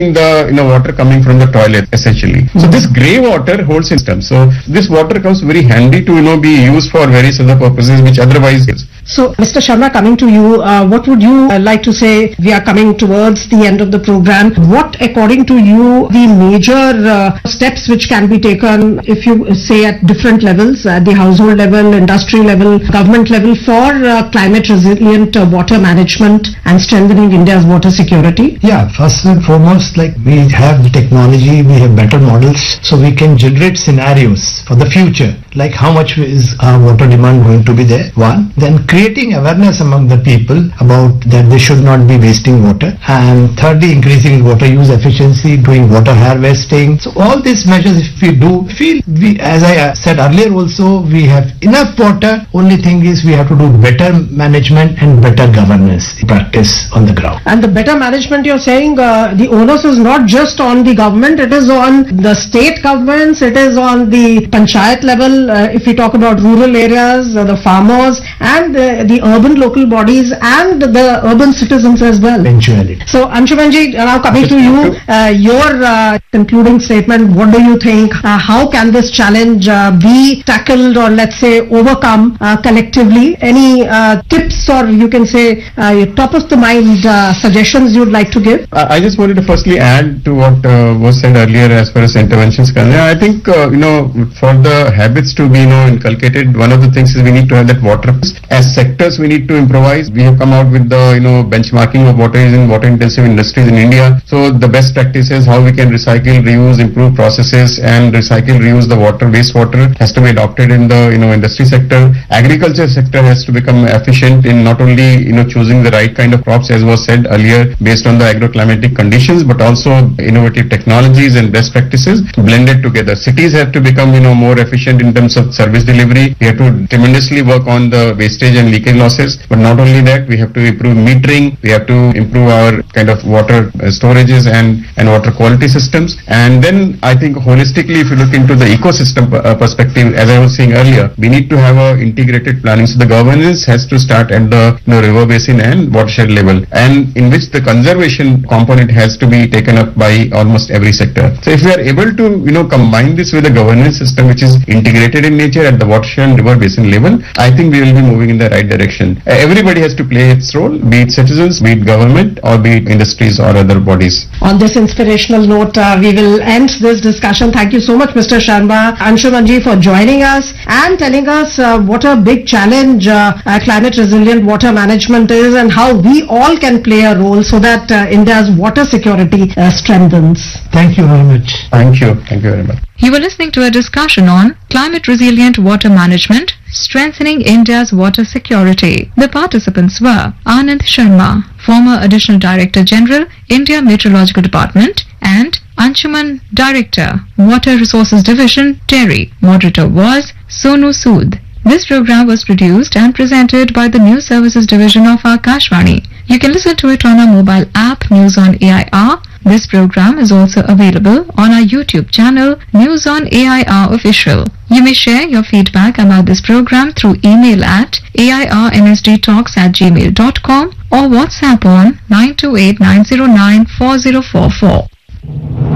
the water coming from the toilet essentially. So this grey water holds system. So this water comes very handy to be used for various other purposes which otherwise is. So, Mr. Sharma, coming to you, what would you like to say? We are coming towards the end of the program. What, according to you, the major steps which can be taken, if you say at different levels, at the household level, industry level, government level, for climate resilient water management and strengthening India's water security? Yeah, first and foremost, like we have the technology, we have better models, so we can generate scenarios for the future, like how much is our water demand going to be there, one. Then creating awareness among the people about that they should not be wasting water, and thirdly, increasing water use efficiency, doing water harvesting. So all these measures, if we do, as I said earlier also, we have enough water. Only thing is we have to do better management and better governance practice on the ground. And the better management, you're saying the onus is not just on the government, it is on the state governments, it is on the panchayat level, if we talk about rural areas, the farmers, and the urban local bodies and the urban citizens as well. Eventually. So, Anshumanji, now coming to you, your concluding statement, what do you think? How can this challenge be tackled or let's say overcome collectively? Any tips or you can say top of the mind suggestions you'd like to give? I just wanted to firstly add to what was said earlier as far as interventions concerned. I think, for the habits to be, inculcated, one of the things is we need to have that water. As sectors, we need to improvise. We have come out with the, benchmarking of water in water intensive industries in India. So the best practices, how we can recycle, reuse, improve processes and recycle, reuse the water, wastewater has to be adopted in the, industry sector. Agriculture sector has to become efficient in not only, choosing the right kind of crops as was said earlier based on the agroclimatic conditions, but also innovative technologies and best practices blended together. Cities have to become, more efficient in terms of service delivery. We have to tremendously work on the wastage and leakage losses. But not only that, we have to improve metering. We have to improve our kind of water storages and water quality systems. And then I think holistically, if you look into the ecosystem perspective, as I was saying earlier, we need to have a integrated planning. So the governance has to start at the river basin and watershed level, and in which the conservation component has to be taken up by almost every sector. So if we are able to combine this with a governance system which is integrated in nature at the watershed and river basin level, I think we will be moving in the right direction. Everybody has to play its role, be it citizens, be it government, or be it industries or other bodies. On this inspirational note, we will end this discussion. Thank you so much, Mr. Sharma, Anshumanji, for joining us and telling us what a big challenge climate resilient water management is and how we all can play a role so that India's water security strengthens. Thank you very much. Thank you. Thank you very much. You were listening to a discussion on climate resilient water management, strengthening India's water security. The participants were Anand Sharma, former Additional Director General, India Meteorological Department, and Anshuman, Director, Water Resources Division, Terry. Moderator was Sonu Sood. This program was produced and presented by the News Services Division of Akashvani. You can listen to it on our mobile app News on AIR. This program is also available on our YouTube channel News on AIR Official. You may share your feedback about this program through email at airnsdtalks@gmail.com or WhatsApp on 928 909 4044.